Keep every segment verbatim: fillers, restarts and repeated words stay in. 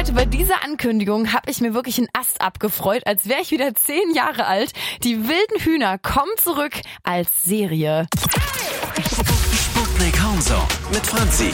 Leute, bei dieser Ankündigung habe ich mir wirklich einen Ast abgefreut, als wäre ich wieder zehn Jahre alt. Die wilden Hühner kommen zurück als Serie. Sputnik Homezone mit Franzi.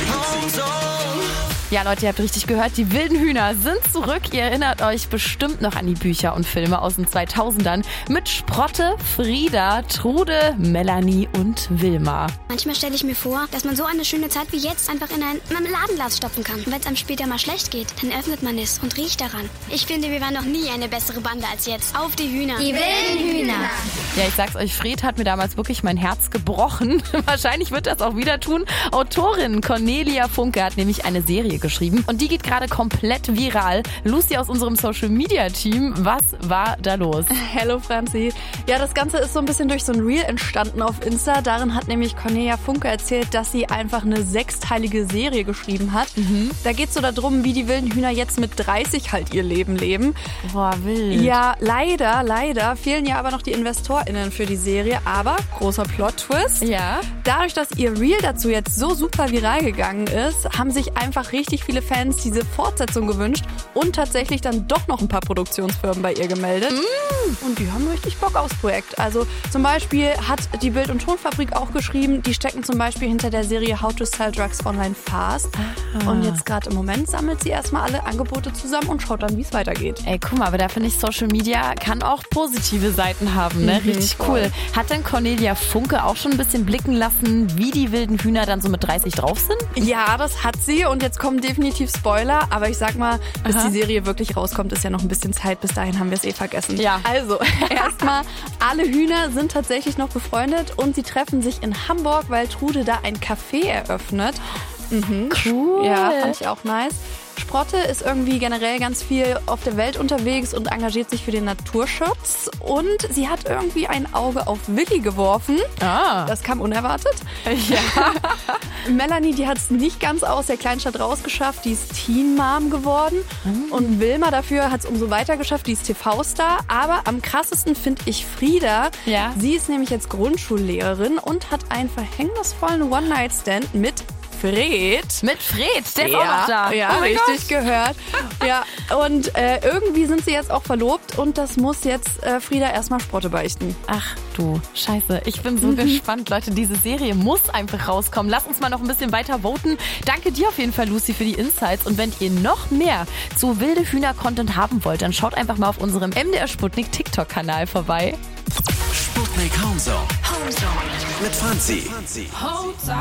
Ja, Leute, ihr habt richtig gehört, die wilden Hühner sind zurück. Ihr erinnert euch bestimmt noch an die Bücher und Filme aus den zweitausendern mit Sprotte, Frieda, Trude, Melanie und Wilma. Manchmal stelle ich mir vor, dass man so eine schöne Zeit wie jetzt einfach in ein Marmeladenglas stopfen kann. Und wenn es einem später mal schlecht geht, dann öffnet man es und riecht daran. Ich finde, wir waren noch nie eine bessere Bande als jetzt. Auf die Hühner. Die wilden Hühner. Ja, ich sag's euch, Fred hat mir damals wirklich mein Herz gebrochen. Wahrscheinlich wird er es auch wieder tun. Autorin Cornelia Funke hat nämlich eine Serie geschrieben und die geht gerade komplett viral. Lucy aus unserem Social-Media-Team, was war da los? Hallo Franzi. Ja, das Ganze ist so ein bisschen durch so ein Reel entstanden auf Insta. Darin hat nämlich Cornelia Funke erzählt, dass sie einfach eine sechsteilige Serie geschrieben hat. Mhm. Da geht's so darum, wie die wilden Hühner jetzt mit dreißig halt ihr Leben leben. Boah, wild. Ja, leider, leider fehlen ja aber noch die InvestorInnen für die Serie. Aber, großer Plot-Twist. Ja. Dadurch, dass ihr Reel dazu jetzt so super viral gegangen ist, haben sich einfach richtig viele Fans diese Fortsetzung gewünscht und tatsächlich dann doch noch ein paar Produktionsfirmen bei ihr gemeldet. Mm. Und die haben richtig Bock aufs Projekt. Also zum Beispiel hat die Bild- und Tonfabrik auch geschrieben, die stecken zum Beispiel hinter der Serie How to Sell Drugs Online Fast. Ah. Und jetzt gerade im Moment sammelt sie erstmal alle Angebote zusammen und schaut dann, wie es weitergeht. Ey, guck mal, aber da finde ich, Social Media kann auch positive Seiten haben, ne? Mhm, richtig cool. Voll. Hat denn Cornelia Funke auch schon ein bisschen blicken lassen, wie die wilden Hühner dann so mit dreißig drauf sind? Ja, das hat sie und jetzt kommen definitiv Spoiler, aber ich sag mal, bis Aha. die Serie wirklich rauskommt, ist ja noch ein bisschen Zeit. Bis dahin haben wir es eh vergessen. Ja. Also, erstmal, alle Hühner sind tatsächlich noch befreundet und sie treffen sich in Hamburg, weil Trude da ein Café eröffnet. Mhm. Cool. Ja, fand ich auch nice. Sprotte ist irgendwie generell ganz viel auf der Welt unterwegs und engagiert sich für den Naturschutz. Und sie hat irgendwie ein Auge auf Willi geworfen. Ah. Das kam unerwartet. Ja. Melanie, die hat es nicht ganz aus der Kleinstadt rausgeschafft. Die ist Teen Mom geworden. Mhm. Und Wilma dafür hat es umso weiter geschafft. Die ist T V-Star. Aber am krassesten finde ich Frieda. Ja. Sie ist nämlich jetzt Grundschullehrerin und hat einen verhängnisvollen One-Night-Stand mit Fred. Mit Fred, der ist ja, auch noch da. Ja, oh richtig Gott. gehört. Ja, und äh, irgendwie sind sie jetzt auch verlobt und das muss jetzt äh, Frieda erstmal Sprotte beichten. Ach du, scheiße. Ich bin so mhm. gespannt, Leute. Diese Serie muss einfach rauskommen. Lass uns mal noch ein bisschen weiter voten. Danke dir auf jeden Fall, Lucy, für die Insights. Und wenn ihr noch mehr zu wilde Hühner-Content haben wollt, dann schaut einfach mal auf unserem M D R Sputnik TikTok-Kanal vorbei. Sputnik Homezone. Homezone. Mit Franzi.